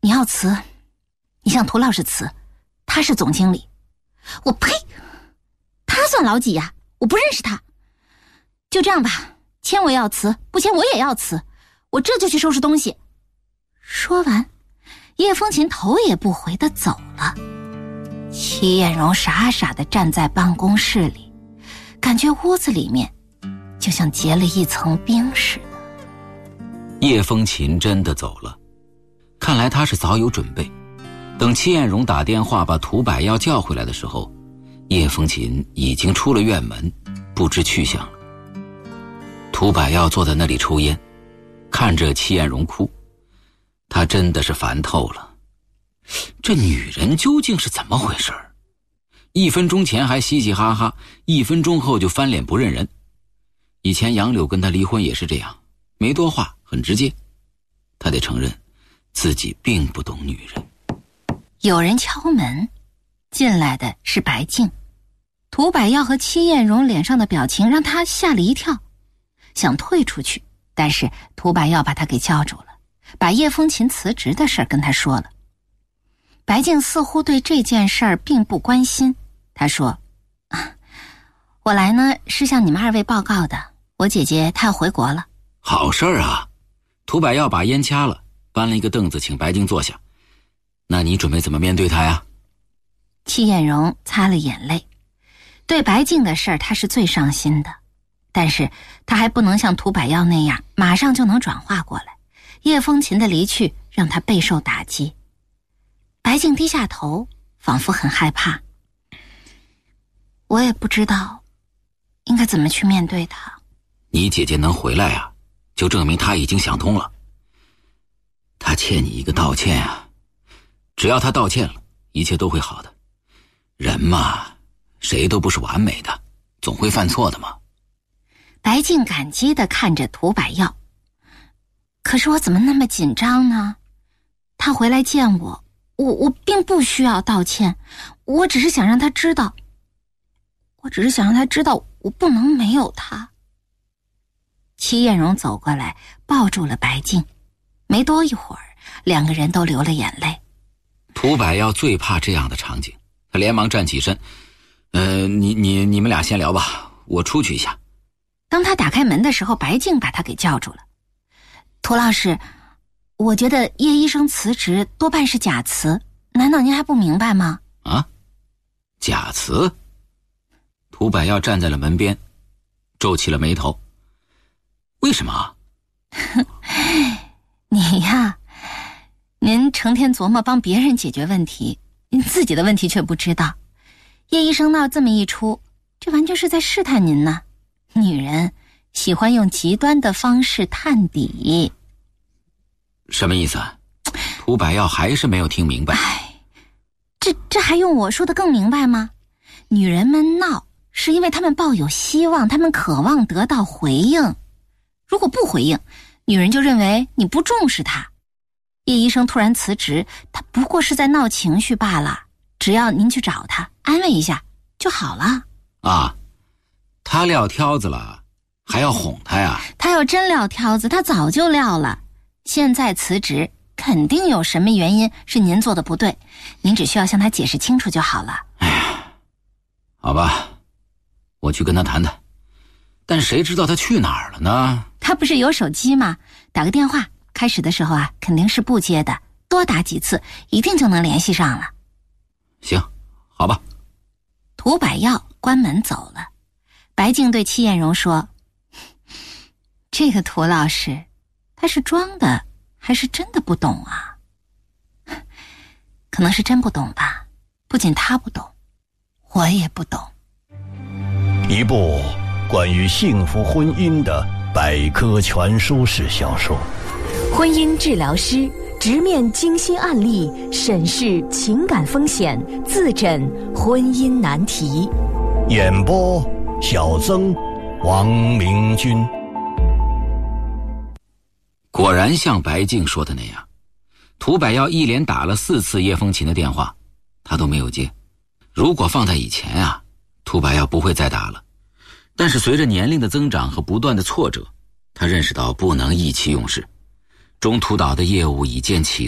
你要辞，你向涂老师辞，他是总经理。我呸！他算老几呀？我不认识他。就这样吧，签我也要辞，不签我也要辞，我这就去收拾东西。说完，叶风琴头也不回地走了。戚艳荣傻傻地站在办公室里，感觉屋子里面就像结了一层冰似的。 叶风琴真的走了，看来他是早有准备。等戚艳荣打电话把涂百耀叫回来的时候，叶风琴已经出了院门，不知去向了。涂百耀坐在那里抽烟，看着戚艳荣哭，他真的是烦透了。这女人究竟是怎么回事？1分钟前还嘻嘻哈哈，1分钟后就翻脸不认人。以前杨柳跟他离婚也是这样，没多话，很直接。他得承认自己并不懂女人。 有人敲门，进来的是白静。涂百耀和戚艳荣脸上的表情让他吓了一跳，想退出去，但是涂百耀把他给叫住了，把叶风琴辞职的事跟他说了。白静似乎对这件事儿并不关心，他说：我来呢是向你们2位报告的，我姐姐她要回国了。 好事儿啊！涂百耀把烟掐了，搬了一个凳子请白静坐下。那你准备怎么面对她呀？ 戚艳荣擦了眼泪，对白静的事儿她是最伤心的，但是她还不能像涂百耀那样马上就能转化过来。叶风琴的离去让她备受打击。白静低下头，仿佛很害怕。我也不知道应该怎么去面对她。 你姐姐能回来啊，就证明她已经想通了。她欠你一个道歉啊，只要她道歉了，一切都会好的。人嘛，谁都不是完美的，总会犯错的嘛。 白静感激地看着涂百耀，可是我怎么那么紧张呢？他回来见我，我并不需要道歉，我只是想让他知道，我不能没有他。戚艳荣走过来抱住了白静，没多一会儿2个人都流了眼泪。 涂百耀最怕这样的场景，他连忙站起身，你们俩先聊吧，我出去一下。 当他打开门的时候，白静把他给叫住了。涂老师，我觉得叶医生辞职多半是假辞，难道您还不明白吗？ 啊？假辞？涂百耀站在了门边，皱起了眉头。为什么？ 你呀，您成天琢磨帮别人解决问题，您自己的问题却不知道。叶医生闹这么一出，这完全是在试探您呢。女人喜欢用极端的方式探底。 什么意思啊？涂百耀还是没有听明白。 这还用我说的更明白吗？女人们闹是因为她们抱有希望，她们渴望得到回应。如果不回应，女人就认为你不重视她。叶医生突然辞职，他不过是在闹情绪罢了，只要您去找他安慰一下就好了。 啊，他撂挑子了，还要哄他呀？ 他要真撂挑子，他早就撂了。现在辞职，肯定有什么原因是您做的不对，您只需要向他解释清楚就好了。 哎呀，好吧，我去跟他谈谈。但谁知道他去哪儿了呢？ 他不是有手机吗？打个电话，开始的时候啊，肯定是不接的，多打几次，一定就能联系上了。 行，好吧。 涂百耀关门走了。白静对戚艳荣说：这个涂老师，他是装的还是真的不懂啊？可能是真不懂吧，不仅他不懂，我也不懂。 一部关于幸福婚姻的百科全书式小说， 婚姻治疗师直面精心案例，审视情感风险，自诊婚姻难题。 演播小曾、王明君。 果然像白静说的那样，涂百耀一连打了4次叶风琴的电话，他都没有接。如果放在以前啊，涂百耀不会再打了。但是随着年龄的增长和不断的挫折，他认识到不能意气用事。中途岛的业务已见起